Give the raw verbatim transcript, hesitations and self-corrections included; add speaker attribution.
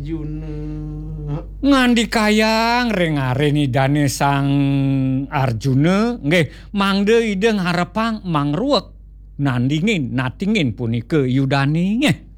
Speaker 1: Arjuna.
Speaker 2: Ngandi kayang rengareni dane sang Arjuna nggih mangde ide ngarepang mangruwek nandingin natingin punika yudani nggih.